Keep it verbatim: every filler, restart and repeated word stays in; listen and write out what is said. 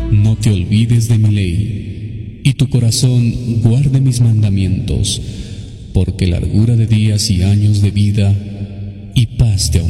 No te olvides de mi ley, y tu corazón guarde mis mandamientos, porque largura de días y años de vida y paz te aumentará.